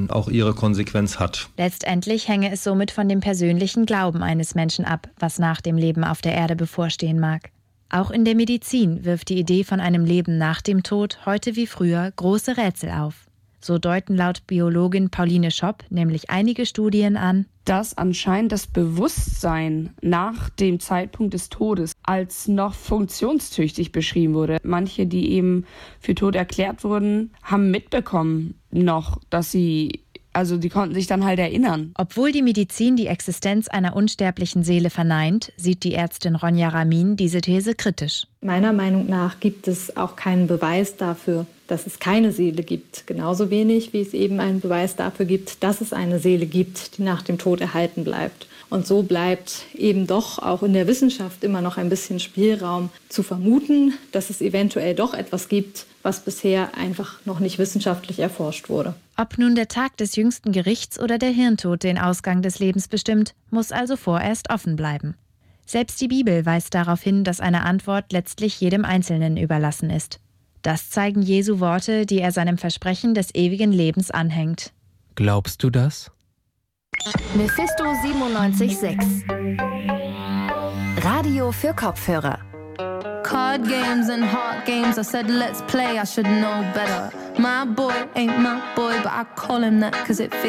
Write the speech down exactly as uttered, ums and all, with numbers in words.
dann auch ihre Konsequenz hat. Letztendlich hänge es somit von dem persönlichen Glauben eines Menschen ab, was nach dem Leben auf der Erde bevorstehen mag. Auch in der Medizin wirft die Idee von einem Leben nach dem Tod heute wie früher große Rätsel auf. So deuten laut Biologin Pauline Schopp nämlich einige Studien an, dass anscheinend das Bewusstsein nach dem Zeitpunkt des Todes als noch funktionstüchtig beschrieben wurde. Manche, die eben für tot erklärt wurden, haben mitbekommen noch, dass sie, also die konnten sich dann halt erinnern. Obwohl die Medizin die Existenz einer unsterblichen Seele verneint, sieht die Ärztin Ronja Ramin diese These kritisch. Meiner Meinung nach gibt es auch keinen Beweis dafür, dass es keine Seele gibt. Genauso wenig, wie es eben einen Beweis dafür gibt, dass es eine Seele gibt, die nach dem Tod erhalten bleibt. Und so bleibt eben doch auch in der Wissenschaft immer noch ein bisschen Spielraum zu vermuten, dass es eventuell doch etwas gibt, was bisher einfach noch nicht wissenschaftlich erforscht wurde. Ob nun der Tag des jüngsten Gerichts oder der Hirntod den Ausgang des Lebens bestimmt, muss also vorerst offen bleiben. Selbst die Bibel weist darauf hin, dass eine Antwort letztlich jedem Einzelnen überlassen ist. Das zeigen Jesu Worte, die er seinem Versprechen des ewigen Lebens anhängt. Glaubst du das? Mephisto siebenundneunzig Komma sechs. Radio für Kopfhörer. Card games and heart games, I said let's play, I should know better. My boy ain't my boy, but I call him that cause it feels